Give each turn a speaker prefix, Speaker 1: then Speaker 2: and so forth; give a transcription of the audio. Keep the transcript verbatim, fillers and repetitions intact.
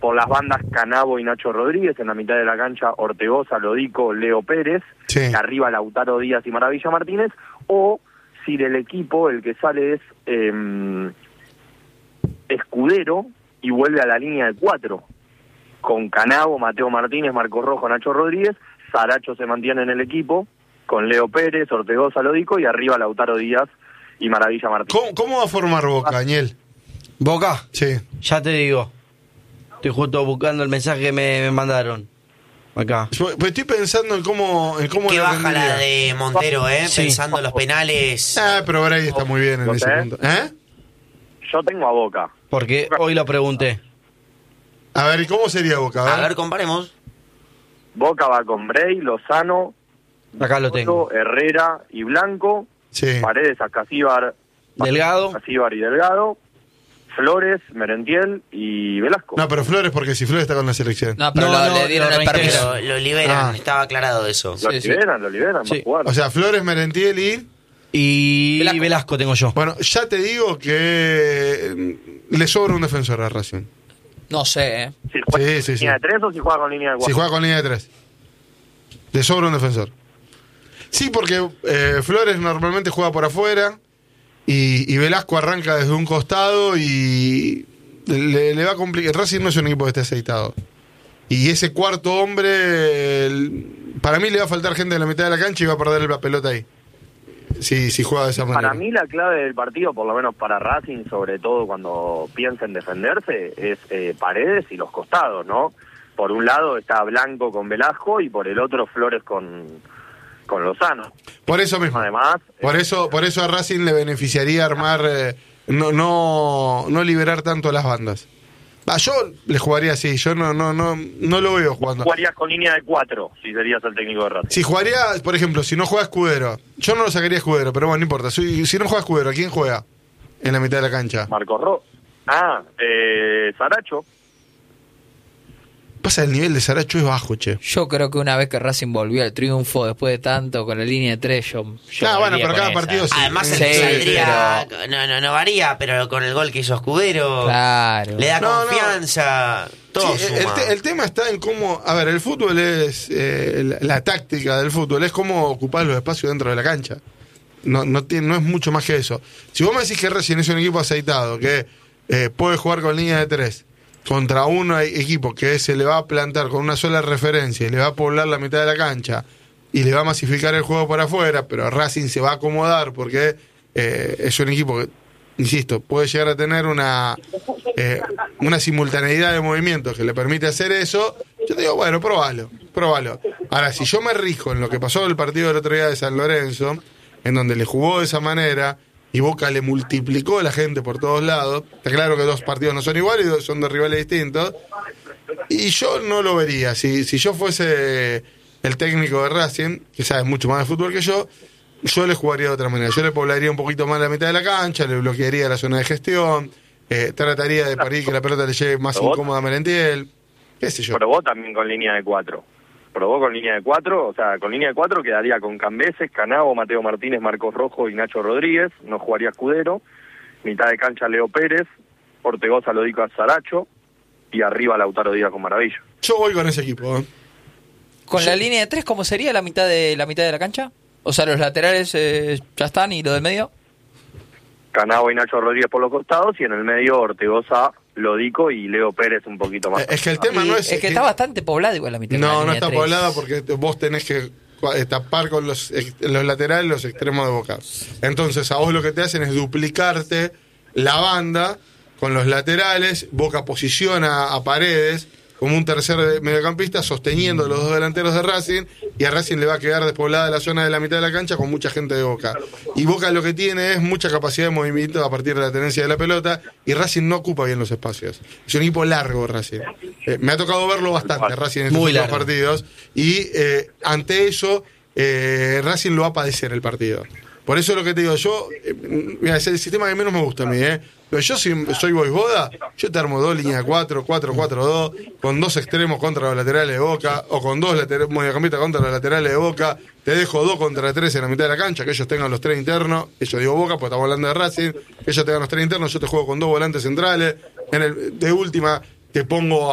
Speaker 1: por las bandas Canavo y Nacho Rodríguez, en la mitad de la cancha Ortegoza, Lodico, Leo Pérez,
Speaker 2: Sí.
Speaker 1: arriba Lautaro Díaz y Maravilla Martínez, o si del equipo el que sale es eh, Escudero y vuelve a la línea de cuatro, con Canavo, Mateo Martínez, Marcos Rojo, Nacho Rodríguez, Saracho se mantiene en el equipo, con Leo Pérez, Ortegoza, Lodico, y arriba Lautaro Díaz y Maravilla Martínez.
Speaker 2: ¿Cómo, cómo va a formar Boca, Daniel?
Speaker 3: ¿Boca?
Speaker 2: Sí.
Speaker 3: Ya te digo. Estoy justo buscando el mensaje que me, me mandaron. Acá.
Speaker 2: Yo, pues estoy pensando en cómo... En cómo
Speaker 4: Qué
Speaker 2: la
Speaker 4: baja
Speaker 2: tendría.
Speaker 4: la de Montero, ¿eh?
Speaker 3: Sí.
Speaker 4: Pensando en los penales.
Speaker 2: Ah, pero Bray está muy bien en
Speaker 1: ¿Lo
Speaker 2: ese
Speaker 1: sé?
Speaker 2: punto. ¿Eh?
Speaker 1: Yo tengo a Boca.
Speaker 3: Porque hoy lo pregunté.
Speaker 2: A ver, ¿y cómo sería Boca? A ver.
Speaker 4: A ver, comparemos.
Speaker 1: Boca va con Bray, Lozano,
Speaker 3: Acá lo tengo.
Speaker 1: Soto, Herrera y Blanco,
Speaker 2: Sí.
Speaker 1: Paredes, Acasíbar,
Speaker 3: Delgado.
Speaker 1: Acasíbar y Delgado, Flores, Merentiel y Velasco.
Speaker 2: No, pero Flores, porque si Flores está con la selección.
Speaker 5: No, pero
Speaker 3: No,
Speaker 5: lo-
Speaker 3: no,
Speaker 5: le dieron
Speaker 3: lo
Speaker 5: el permiso.
Speaker 4: Lo, lo liberan,
Speaker 2: Ah.
Speaker 4: estaba aclarado eso.
Speaker 1: lo
Speaker 5: sí, sí.
Speaker 1: liberan, lo liberan,
Speaker 3: Sí.
Speaker 1: va a jugar.
Speaker 2: O sea, Flores, Merentiel y...
Speaker 3: Y
Speaker 5: Velasco.
Speaker 3: Velasco, tengo yo.
Speaker 2: Bueno, ya te digo que eh, le sobra un defensor a Racing.
Speaker 5: No sé, ¿eh?
Speaker 1: si juega
Speaker 2: sí, sí,
Speaker 1: con
Speaker 2: sí.
Speaker 1: línea de tres o si juega con línea de
Speaker 2: Si
Speaker 1: cuatro.
Speaker 2: juega con línea de tres. Le sobra un defensor. Sí, porque eh, Flores normalmente juega por afuera y, y Velasco arranca desde un costado y le, le va a complicar. Racing no es un equipo que esté aceitado. Y ese cuarto hombre, el- para mí le va a faltar gente en la mitad de la cancha y va a perder la pelota ahí. Si, si juega de esa manera.
Speaker 1: Para mí la clave del partido, por lo menos para Racing, sobre todo cuando piensa en defenderse, es eh, Paredes y los costados, ¿no? Por un lado está Blanco con Velasco y por el otro Flores con, con Lozano.
Speaker 2: Por eso mismo.
Speaker 1: Además,
Speaker 2: Por
Speaker 1: eh,
Speaker 2: eso, por eso a Racing le beneficiaría armar, eh, no, no, no liberar tanto las bandas. Ah, yo le jugaría así, yo no, no, no, no lo veo jugando.
Speaker 1: jugarías con línea de cuatro si serías el técnico de Racing.
Speaker 2: Si jugaría, por ejemplo, si no juega Escudero, yo no lo sacaría Escudero, pero bueno, no importa. Si, si no juega Escudero, ¿a quién juega en la mitad de la cancha?
Speaker 1: Marcos Ro. Ah, eh, Saracho.
Speaker 2: Pasa, el nivel de Saracho es bajo, che.
Speaker 5: Yo creo que una vez que Racing volvió al triunfo después de tanto con la línea de tres, yo, yo
Speaker 2: Ah, bueno,
Speaker 5: volvería
Speaker 2: pero
Speaker 5: con
Speaker 2: cada
Speaker 5: esa.
Speaker 2: partido sí.
Speaker 4: Además,
Speaker 2: Sí,
Speaker 4: el que
Speaker 5: sí,
Speaker 4: saldría. No, no, no varía, pero con el gol que hizo Escudero.
Speaker 5: Claro.
Speaker 4: Le da
Speaker 2: No, no.
Speaker 4: confianza. Todo
Speaker 2: Sí, el,
Speaker 4: suma.
Speaker 2: te- el tema está en cómo. A ver, el fútbol es. eh, la, la táctica del fútbol es cómo ocupar los espacios dentro de la cancha. No, no, tiene, no es mucho más que eso. Si vos me decís que Racing es un equipo aceitado, que eh, puede jugar con línea de tres, contra un equipo que se le va a plantar con una sola referencia y le va a poblar la mitad de la cancha y le va a masificar el juego por afuera, pero Racing se va a acomodar porque eh, es un equipo que, insisto, puede llegar a tener una eh, una simultaneidad de movimientos que le permite hacer eso. Yo te digo, bueno, probalo, probalo. Ahora, si yo me rijo en lo que pasó en el partido del otro día de San Lorenzo, en donde le jugó de esa manera y Boca le multiplicó a la gente por todos lados, está claro que dos partidos no son iguales, dos- son dos rivales distintos, y yo no lo vería. Si, si yo fuese el técnico de Racing, que sabe mucho más de fútbol que yo, yo le jugaría de otra manera. Yo le poblaría un poquito más la mitad de la cancha, le bloquearía la zona de gestión, eh, trataría de parir que la pelota le llegue más
Speaker 1: Pero vos-
Speaker 2: incómoda a Merentiel, qué sé yo.
Speaker 1: Probó también con línea de cuatro. Probó con línea de cuatro, o sea, con línea de cuatro quedaría con Cambeses, Canavo, Mateo Martínez, Marcos Rojo y Nacho Rodríguez. No jugaría Escudero. Mitad de cancha Leo Pérez, Ortegoza, Lodico, Saracho y arriba Lautaro Díaz con Maravilla.
Speaker 2: Yo voy con ese equipo. ¿eh?
Speaker 5: Con la línea de tres, ¿cómo sería la mitad de la mitad de la cancha? O sea, los laterales eh, ya están y lo del medio.
Speaker 1: Canavo y Nacho Rodríguez por los costados y en el medio Ortegoza, Lodico y Leo Pérez un poquito más.
Speaker 2: Eh, Es que el tema
Speaker 5: Y
Speaker 2: no es...
Speaker 5: es que está bastante poblada igual la mitad de la
Speaker 2: No, no
Speaker 5: línea
Speaker 2: está
Speaker 5: de tres.
Speaker 2: poblada porque vos tenés que eh, tapar con los, ex- los laterales los extremos de Boca. Entonces a vos lo que te hacen es duplicarte la banda con los laterales. Boca posiciona a Paredes como un tercer mediocampista sosteniendo los dos delanteros de Racing y a Racing le va a quedar despoblada la zona de la mitad de la cancha con mucha gente de Boca. Y Boca lo que tiene es mucha capacidad de movimiento a partir de la tenencia de la pelota y Racing no ocupa bien los espacios. Es un equipo largo Racing. Eh, me ha tocado verlo bastante Racing en estos
Speaker 3: Muy
Speaker 2: últimos
Speaker 3: largo.
Speaker 2: partidos y eh, ante eso eh, Racing lo va a padecer el partido. Por eso es lo que te digo, yo, eh, mira, es el sistema que menos me gusta a mí, ¿eh? Pero yo si soy Voivoda, yo te armo dos líneas de cuatro, cuatro, cuatro, dos, con dos extremos contra los laterales de Boca, o con dos later- mediocampistas contra los laterales de Boca, te dejo dos contra tres en la mitad de la cancha, que ellos tengan los tres internos, ellos digo Boca, pues estamos hablando de Racing, que ellos tengan los tres internos, yo te juego con dos volantes centrales, en el de última te pongo